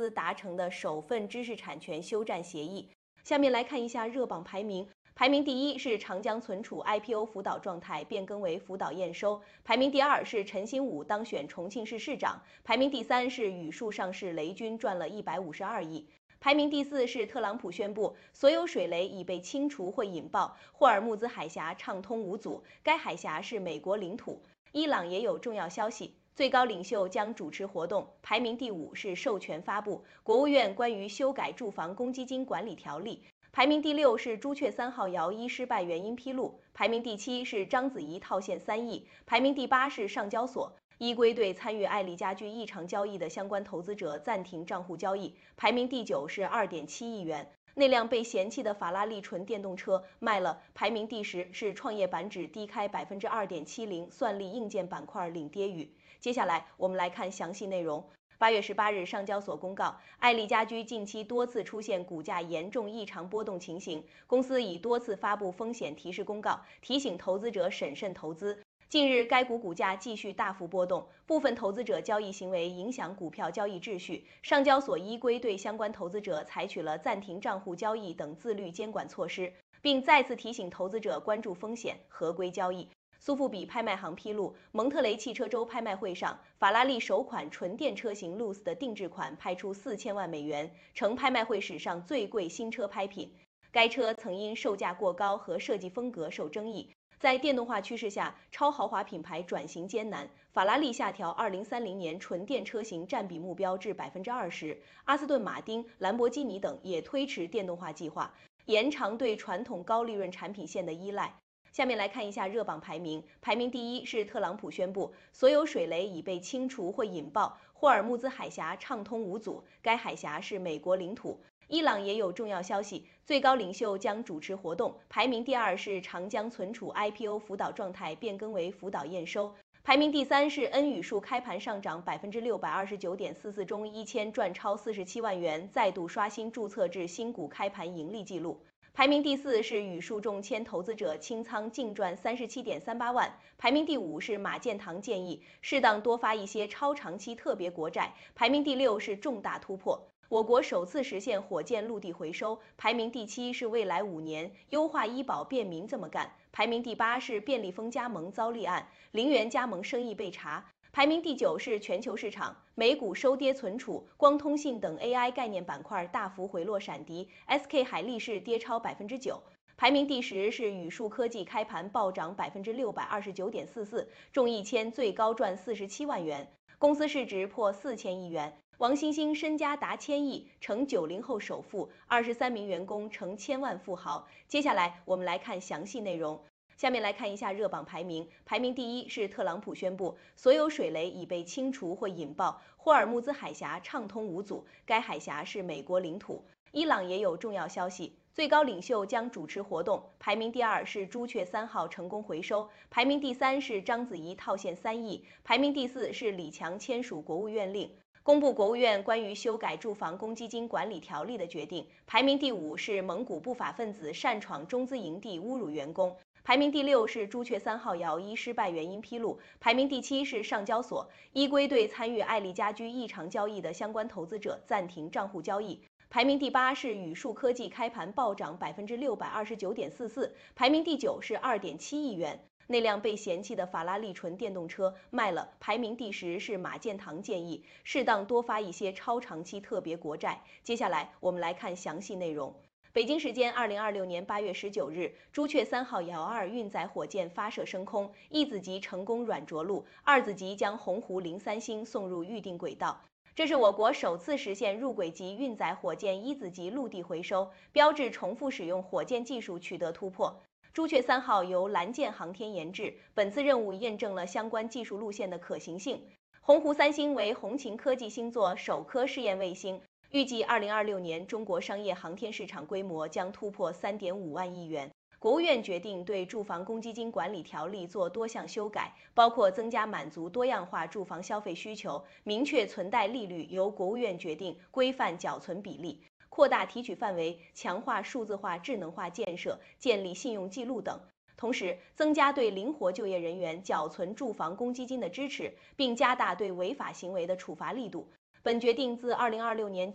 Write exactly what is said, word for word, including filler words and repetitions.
司达成的首份知识产权休战协议。下面来看一下热榜排名。排名第一是长江存储 I P O 辅导状态变更为辅导验收，排名第二是陈新武当选重庆市市长，排名第三是宇树上市雷军赚了一百五十二亿。排名第四是特朗普宣布所有水雷已被清除或引爆，霍尔木兹海峡畅通无阻，该海峡是美国领土。伊朗也有重要消息，最高领袖将主持活动。排名第五是授权发布国务院关于修改住房公积金管理条例。排名第六是朱雀三号摇一失败原因披露，排名第七是章子怡套现三亿，排名第八是上交所依规对参与爱丽家居异常交易的相关投资者暂停账户交易，排名第九是 二点七亿元。那辆被嫌弃的法拉利纯电动车卖了，排名第十是创业板指低开 百分之二点七零， 算力硬件板块领跌雨。接下来我们来看详细内容。八月十八日，上交所公告，爱丽家居近期多次出现股价严重异常波动情形，公司已多次发布风险提示公告，提醒投资者审慎投资。近日，该股股价继续大幅波动，部分投资者交易行为影响股票交易秩序，上交所依规对相关投资者采取了暂停账户交易等自律监管措施，并再次提醒投资者关注风险，合规交易。苏富比拍卖行披露，蒙特雷汽车周拍卖会上，法拉利首款纯电车型 Luce 的定制款拍出四千万美元，成拍卖会史上最贵新车拍品。该车曾因售价过高和设计风格受争议。在电动化趋势下，超豪华品牌转型艰难，法拉利下调二零三零年纯电车型占比目标至 百分之二十， 阿斯顿马丁、兰博基尼等也推迟电动化计划，延长对传统高利润产品线的依赖。下面来看一下热榜排名，排名第一是特朗普宣布所有水雷已被清除或引爆，霍尔木兹海峡畅通无阻，该海峡是美国领土。伊朗也有重要消息，最高领袖将主持活动。排名第二是长江存储 I P O 辅导状态变更为辅导验收。排名第三是恩宇树开盘上涨 百分之六百二十九点四四， 中一千赚超四十七万元，再度刷新注册制新股开盘盈利纪录。排名第四是宇树中签投资者清仓净赚 三十七点三八万。排名第五是马建堂建议适当多发一些超长期特别国债。排名第六是重大突破，我国首次实现火箭陆地回收。排名第七是未来五年优化医保便民这么干。排名第八是便利蜂加盟遭立案，零元加盟生意被查。排名第九是全球市场，美股收跌存储，光通信等 A I 概念板块大幅回落闪跌 ，S K 海力士跌超 百分之九。排名第十是宇树科技开盘暴涨 百分之六百二十九点四四， 中一千最高赚四十七万元，公司市值破四千亿元。王兴兴身家达千亿，成九零后首富，二十三名员工成千万富豪。接下来我们来看详细内容。下面来看一下热榜排名，排名第一是特朗普宣布所有水雷已被清除或引爆，霍尔木兹海峡畅通无阻，该海峡是美国领土。伊朗也有重要消息，最高领袖将主持活动。排名第二是朱雀三号成功回收，排名第三是章子怡套现三亿，排名第四是李强签署国务院令，公布国务院关于修改住房公积金管理条例的决定。排名第五是蒙古不法分子擅闯中资营地侮辱员工。排名第六是朱雀三号摇一失败原因披露，排名第七是上交所依规对参与爱丽家居异常交易的相关投资者暂停账户交易。排名第八是宇树科技开盘暴涨 百分之六百二十九点四四， 排名第九是 二点七亿元。那辆被嫌弃的法拉利纯电动车卖了。排名第十是马建堂建议适当多发一些超长期特别国债。接下来我们来看详细内容。北京时间二零二六年八月十九日，朱雀三号遥二运载火箭发射升空，一子级成功软着陆，二子级将鸿鹄零三星送入预定轨道。这是我国首次实现入轨级运载火箭一子级陆地回收，标志重复使用火箭技术取得突破。朱雀三号由蓝箭航天研制，本次任务验证了相关技术路线的可行性。鸿鹄三星为红擎科技星座首颗试验卫星。预计二零二六年中国商业航天市场规模将突破 三点五万亿元。国务院决定对住房公积金管理条例做多项修改，包括增加满足多样化住房消费需求，明确存贷利率由国务院决定，规范缴存比例，扩大提取范围，强化数字化智能化建设，建立信用记录等。同时，增加对灵活就业人员缴存住房公积金的支持，并加大对违法行为的处罚力度。本决定自二零二六年